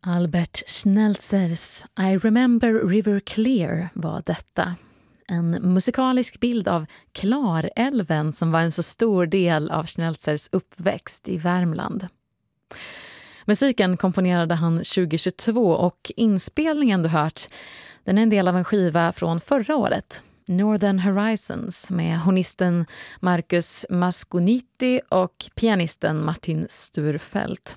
Albert Schnelzers I Remember River Clear var detta. En musikalisk bild av Klarälven som var en så stor del av Schnelzers uppväxt i Värmland. Musiken komponerade han 2022 och inspelningen du hört, den är en del av en skiva från förra året. Northern Horizons med hornisten Marcus Masconiti och pianisten Martin Sturfeldt.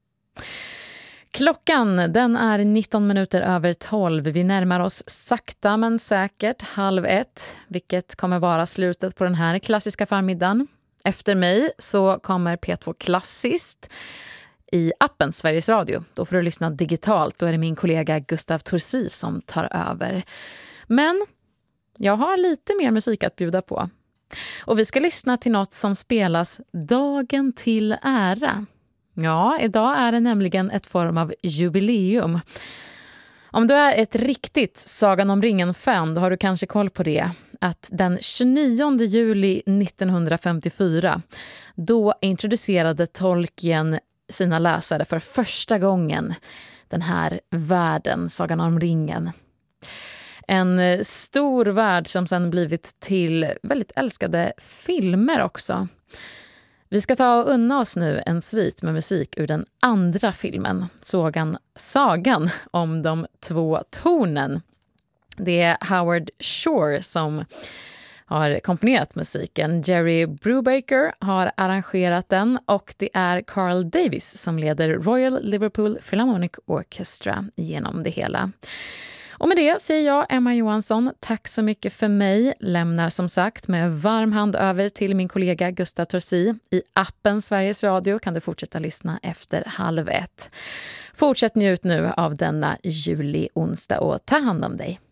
Klockan, den är 19 minuter över 12. Vi närmar oss sakta men säkert 12:30, vilket kommer vara slutet på den här klassiska förmiddagen. Efter mig så kommer P2 Klassiskt i appen Sveriges Radio. Då får du lyssna digitalt. Då är det min kollega Gustav Torsi som tar över. Men jag har lite mer musik att bjuda på. Och vi ska lyssna till något som spelas dagen till ära. Ja, idag är det nämligen ett form av jubileum. Om du är ett riktigt Sagan om ringen-fan, då har du kanske koll på det. Att den 29 juli 1954, då introducerade Tolkien sina läsare för första gången den här världen, Sagan om ringen. En stor värld som sedan blivit till väldigt älskade filmer också. Vi ska ta och unna oss nu en svit med musik ur den andra filmen, Sagan om de två tornen. Det är Howard Shore som har komponerat musiken. Jerry Brubaker har arrangerat den och det är Carl Davis som leder Royal Liverpool Philharmonic Orchestra genom det hela. Och med det säger jag, Emma Johansson, tack så mycket för mig. Lämnar som sagt med varm hand över till min kollega Gustav Torsi. I appen Sveriges Radio kan du fortsätta lyssna efter 12:30. Fortsätt njut nu av denna juli onsdag och ta hand om dig.